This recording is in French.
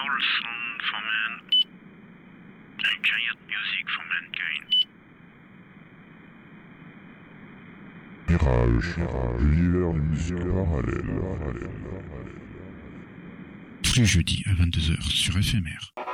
small sound for man, and giant music for mankind. Mirage, l'univers du musique parallèle. Tous les jeudis à 22h sur FMR.